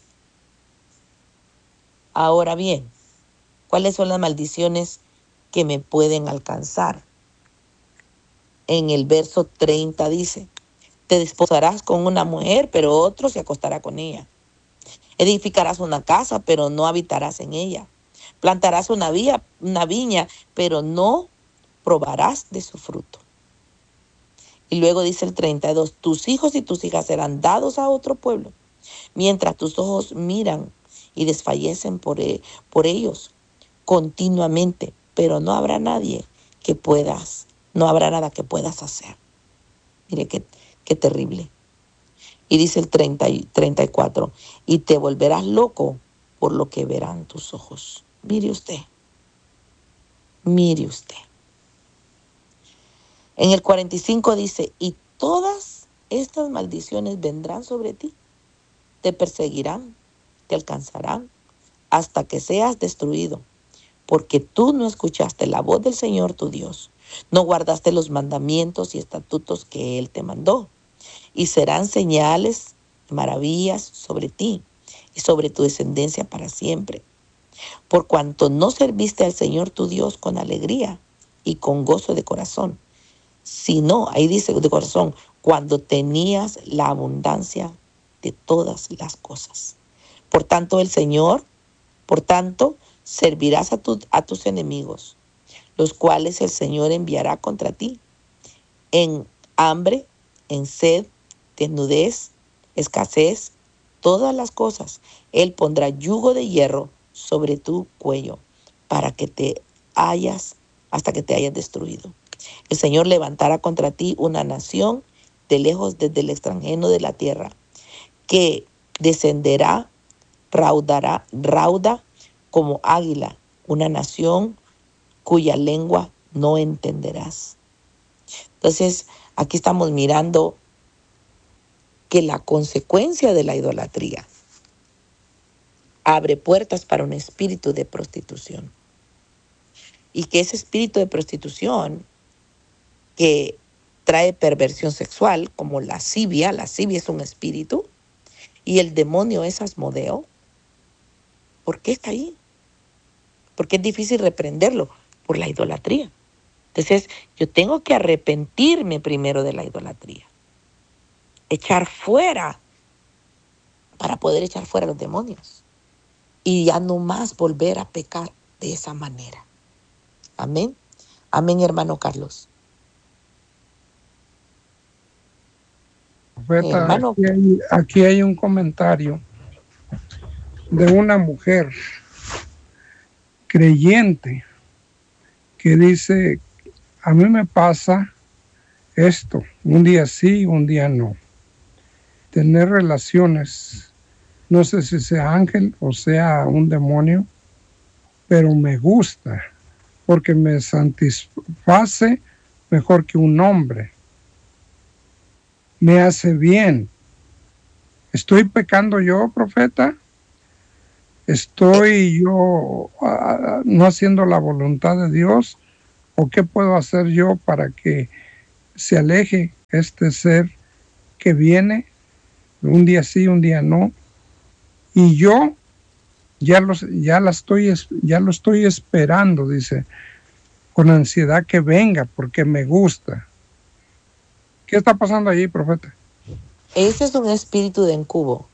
Ahora bien, ¿cuáles son las maldiciones que me pueden alcanzar? En el verso treinta dice, te desposarás con una mujer, pero otro se acostará con ella. Edificarás una casa, pero no habitarás en ella. Plantarás una, vía, una viña, pero no probarás de su fruto. Y luego dice el treinta y dos, tus hijos y tus hijas serán dados a otro pueblo, mientras tus ojos miran y desfallecen por, por ellos continuamente, pero no habrá nadie que puedas, no habrá nada que puedas hacer. Mire qué, qué terrible. Y dice el treinta y treinta y cuatro, y te volverás loco por lo que verán tus ojos. Mire usted, mire usted. En el cuarenta y cinco dice, y todas estas maldiciones vendrán sobre ti, te perseguirán, te alcanzarán, hasta que seas destruido, porque tú no escuchaste la voz del Señor tu Dios, no guardaste los mandamientos y estatutos que Él te mandó, y serán señales, maravillas sobre ti y sobre tu descendencia para siempre, por cuanto no serviste al Señor tu Dios con alegría y con gozo de corazón, sino, ahí dice de corazón, cuando tenías la abundancia de todas las cosas. Por tanto, el Señor, por tanto, servirás a, tu, a tus enemigos, los cuales el Señor enviará contra ti, en hambre, en sed, desnudez, escasez, todas las cosas. Él pondrá yugo de hierro sobre tu cuello, para que te hayas, hasta que te hayas destruido. El Señor levantará contra ti una nación de lejos desde el extranjero de la tierra, que descenderá, raudará, rauda como águila, una nación cuya lengua no entenderás. Entonces, aquí estamos mirando que la consecuencia de la idolatría abre puertas para un espíritu de prostitución. Y que ese espíritu de prostitución que trae perversión sexual, como la lascivia, la lascivia es un espíritu, y el demonio es Asmodeo. ¿Por qué está ahí? Porque es difícil reprenderlo por la idolatría. Entonces, yo tengo que arrepentirme primero de la idolatría. Echar fuera, para poder echar fuera a los demonios. Y ya no más volver a pecar de esa manera. Amén. Amén, hermano Carlos. Profeta, Hermano. Aquí hay, aquí hay un comentario de una mujer creyente que dice, a mí me pasa esto, un día sí, un día no. Tener relaciones, no sé si sea ángel o sea un demonio, pero me gusta porque me satisface mejor que un hombre. Me hace bien. ¿Estoy pecando yo, profeta? ¿Estoy yo uh, no haciendo la voluntad de Dios? ¿O qué puedo hacer yo para que se aleje este ser que viene un día sí, un día no? Y yo ya, los, ya, la estoy, ya lo estoy esperando, dice, con ansiedad que venga, porque me gusta. ¿Qué está pasando allí, profeta? Ese es un espíritu de incubo.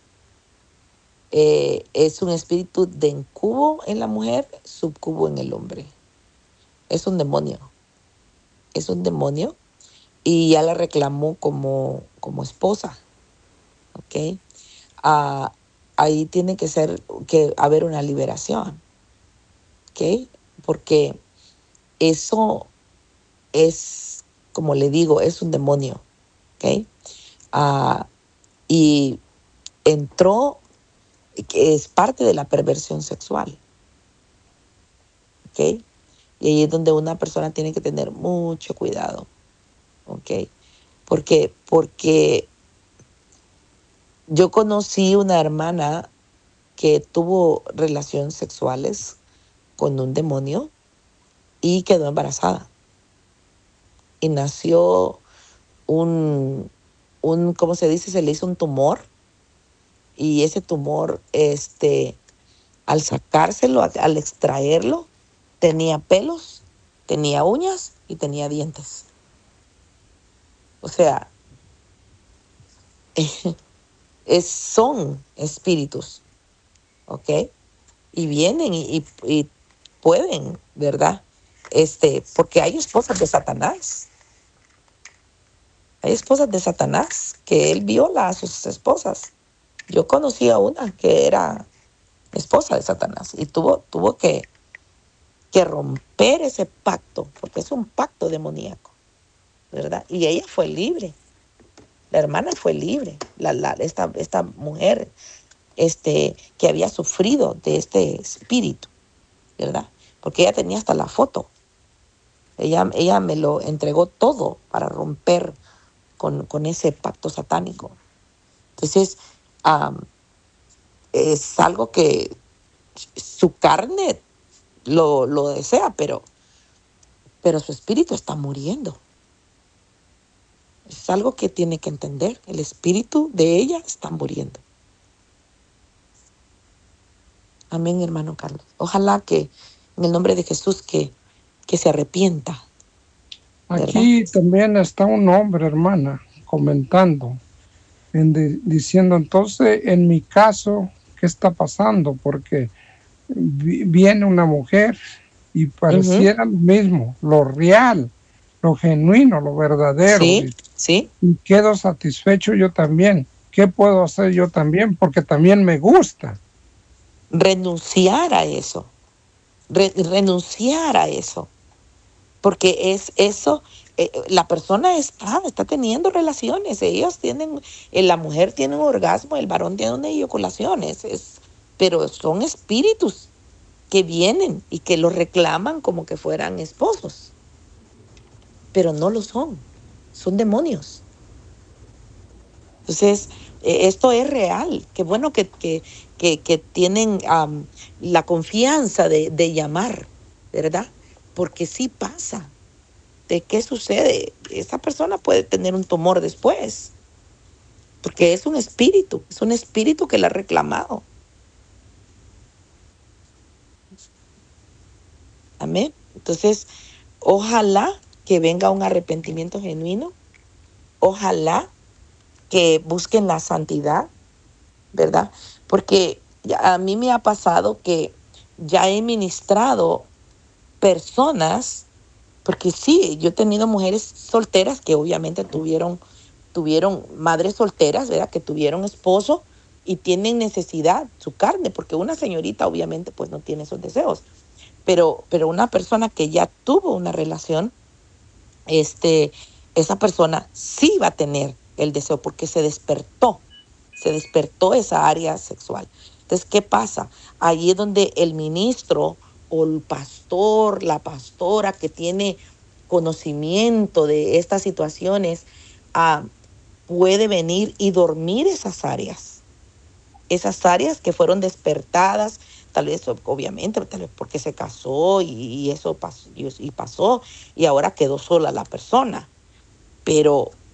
Eh, es un espíritu de incubo en la mujer, subcubo en el hombre. Es un demonio. Es un demonio y ya la reclamó como, como esposa. ¿Ok? Ah, ahí tiene que ser, que haber una liberación. ¿Ok? Porque eso es, como le digo, es un demonio. ¿Ok? Ah, y entró, que es parte de la perversión sexual. ¿Ok? Y ahí es donde una persona tiene que tener mucho cuidado. ¿Ok? Porque, porque yo conocí una hermana que tuvo relaciones sexuales con un demonio y quedó embarazada. Y nació un, un, ¿cómo se dice? Se le hizo un tumor. Y ese tumor, este, al sacárselo, al extraerlo, tenía pelos, tenía uñas y tenía dientes. O sea, es, son espíritus, ¿ok? Y vienen y, y, y pueden, ¿verdad? Este, porque hay esposas de Satanás. Hay esposas de Satanás que él viola a sus esposas. Yo conocí a una que era esposa de Satanás y tuvo, tuvo que, que romper ese pacto, porque es un pacto demoníaco, ¿verdad? Y ella fue libre. La hermana fue libre. La, la, esta, esta mujer este, que había sufrido de este espíritu, ¿verdad? Porque ella tenía hasta la foto. Ella, ella me lo entregó todo para romper con, con ese pacto satánico. Entonces, um, es algo que su carne lo, lo desea, pero, pero su espíritu está muriendo. Es algo que tiene que entender. El espíritu de ella está muriendo. Amén, hermano Carlos. Ojalá que en el nombre de Jesús que, que se arrepienta, ¿verdad? Aquí también está un hombre, hermana, comentando, en de, diciendo, entonces, en mi caso, ¿qué está pasando? Porque vi, viene una mujer y pareciera uh-huh. lo mismo, lo real, lo genuino, lo verdadero. Sí, sí. Y quedo satisfecho yo también. ¿Qué puedo hacer yo también? Porque también me gusta. Renunciar a eso. Re, renunciar a eso. Porque es eso, eh, la persona está, está teniendo relaciones, ellos tienen, eh, la mujer tiene un orgasmo, el varón tiene una eyaculación, es, es, pero son espíritus que vienen y que los reclaman como que fueran esposos, pero no lo son, son demonios. Entonces, eh, esto es real, qué bueno que, que, que, que tienen um, la confianza de, de llamar, ¿verdad? Porque sí pasa. ¿De qué sucede? Esa persona puede tener un tumor después, porque es un espíritu, es un espíritu que le ha reclamado. Amén. Entonces, ojalá que venga un arrepentimiento genuino, ojalá que busquen la santidad, ¿verdad? Porque a mí me ha pasado que ya he ministrado personas. Porque sí, yo he tenido mujeres solteras que obviamente tuvieron, tuvieron madres solteras, ¿verdad? Que tuvieron esposo y tienen necesidad, su carne, porque una señorita obviamente pues no tiene esos deseos. Pero, pero una persona que ya tuvo una relación, este, esa persona sí va a tener el deseo porque se despertó, se despertó esa área sexual. Entonces, ¿qué pasa? Ahí es donde el ministro o el pastor, la pastora que tiene conocimiento de estas situaciones, uh, puede venir y dormir esas áreas. esas áreas que fueron despertadas, tal vez obviamente, tal vez porque se casó y, y eso pasó y, y pasó y ahora quedó sola la persona. Pero